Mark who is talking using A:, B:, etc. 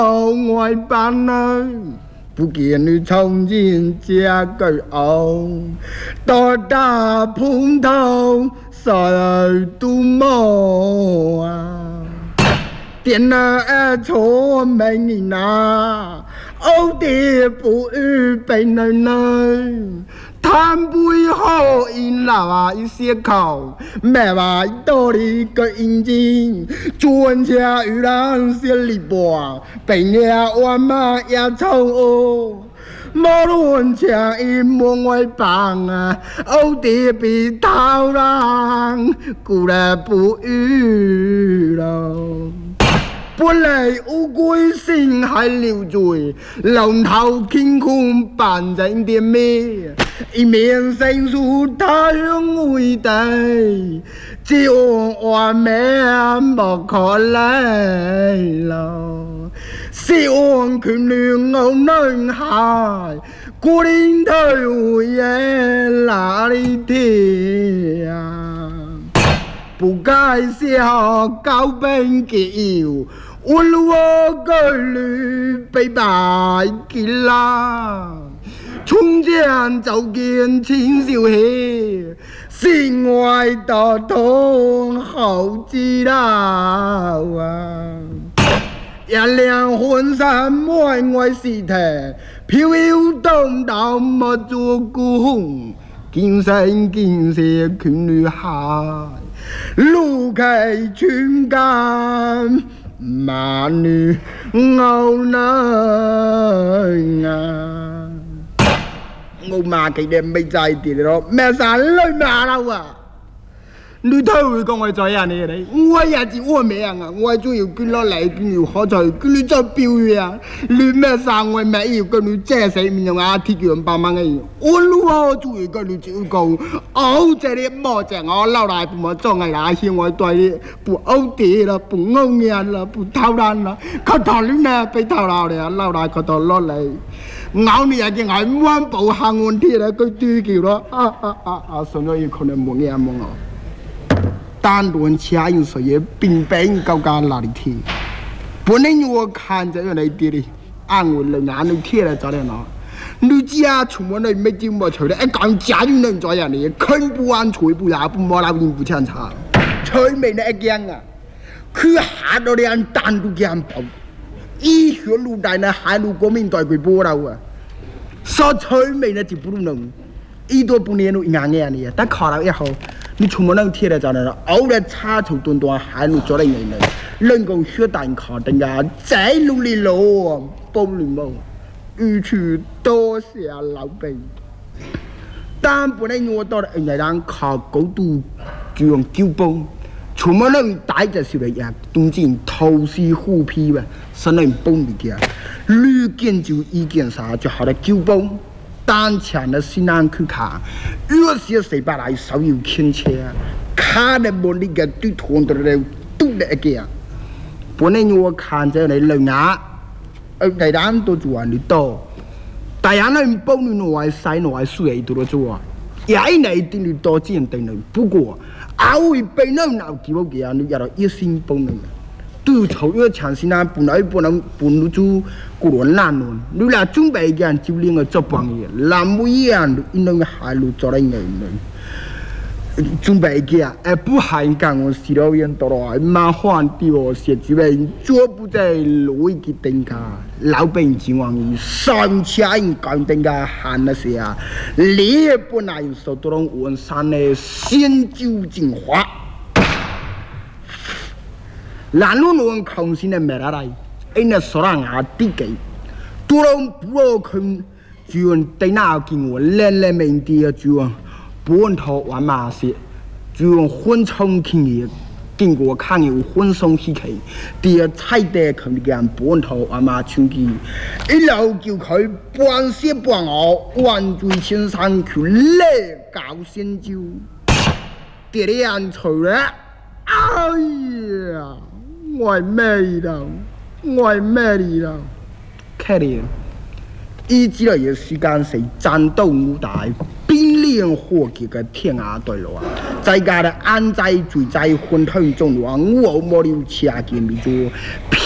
A: 外班啊，不见你从前这个傲，多大碰头谁都冇啊！电脑错没你拿，欧弟不预备呢。谈不好因老啊一些口，没话道理个引进，专家与人些里波，被你我妈也臭哦。无论像伊门外帮啊，欧弟比头人，古来不语咯。本来乌龟心还留罪，龙头天空扮成点咩？一面生疏太阳伟大，只我命不可来了。希望權聯我女孩，古年頭也哪里天啊？不該笑高兵叫。温我个女被白给啦，从前走见青小溪，心外大痛好知道啊！一辆婚纱外外尸體，飄搖動到莫做工，今生今世群女孩，路開全干。mà nữ ngâu nơ à ngô mà cái đêm bây giờ thì đó mẹ sáng lên mà đâu à nữ thôi con người chơi à này đấy ngôi nhà chỉ ôm mẹ à ngôi chú yêu cứ lo lại cứ nhiều khó chơi cứ nữ cho biểu à nữ mẹ sáng ngôi mẹ yêu cái nữ trẻ say mình nhung à thì kiểu ba mang ấy ôn luôn chú yêu cái nữ chịu cầu áo chơi đi bỏ chơi ngó lao lại bụng mà cho ngày lại hiện ngôi tuổi đi bụng áo tỉ là bụng ngông nghe là bụng thao đan là có thằng nữ nè bị thao lao đấy lao lại có thằng lo lại ngáo này cái ngày muốn bảo hàng ngôn thì là cái tư kiểu đó xong rồi không nên muốn nghe muốn ngỏ单独其他有说也并非高高哪里贴，不能我看着那点的，按我人家那贴来找点喏。你家出门来没经过车的，讲家就能这样的，肯不按吹不压不摸那边不强查，吹没那一样啊，去下到的人单独给人包，医学路带那海路国民代表波了啊，说吹没那就不能，一多不年路硬硬的，但考了以后。你出门那贴来找的，偶尔插头端端还能做来人呢，能够学单考人家再努力喽，不礼貌，欲去多谢老辈。但不能我到了人家让考高度就用九崩，出门那带着小来呀，东进头西虎皮吧，是能崩的点，绿件就一件啥就好了九崩。当前的西南去看，有些谁把来稍有倾斜，看的不那个对头的来都那个，不能我看着来人啊，大家都做你多，大家能帮你挪塞挪水都都做，也那一定你多见等人，不过阿伟被人闹几个个啊，你要到一心帮人。对头要强西南不能不能做古人难论，你俩准备个就连个做帮嘢，那么一样因那个海路做来人呢，准备个不还讲我洗了人多了，麻烦的哦，写准备做不在路一个等下，老百姓往伊上车人讲等下喊那些啊，你本来受到了文山的先酒精化。难路路空心的没来来，因那说让俺地给，多人不要看，就用对那给我连连面的就用本土玩马些，就用混充听的，经过看有混松起起，第二菜的看见本土玩马唱机，一路就佢半些半我，万最先生去勒搞先酒，第二人除了，哎呀！我咩了，我咩了，看的，一直来嘅時間是戰鬥武大，邊連火嘅個天涯對路啊！在家的安在最在混沌中，我冇了車嘅咪做。